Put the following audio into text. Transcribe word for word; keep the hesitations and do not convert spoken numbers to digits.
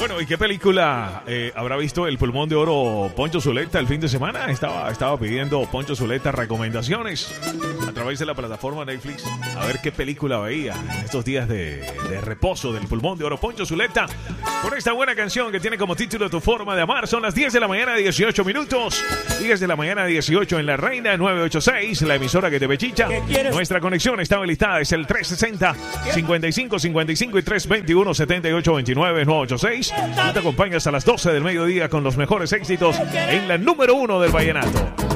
Bueno, ¿y qué película eh, habrá visto el Pulmón de Oro Poncho Zuleta el fin de semana? Estaba, estaba pidiendo Poncho Zuleta recomendaciones a través de la plataforma Netflix. A ver qué película veía en estos días de, de reposo del Pulmón de Oro Poncho Zuleta. Con esta buena canción que tiene como título Tu Forma de Amar. Son las diez de la mañana, dieciocho minutos. diez de la mañana, dieciocho en La Reina, nueve ocho seis, la emisora que te pechicha. Nuestra conexión está habilitada, es el tres sesenta, cincuenta y cinco cincuenta y cinco y tres veintiuno, setenta y ocho veintinueve, nueve ocho seis. Tú te acompañas a las doce del mediodía con los mejores éxitos en la número uno del vallenato.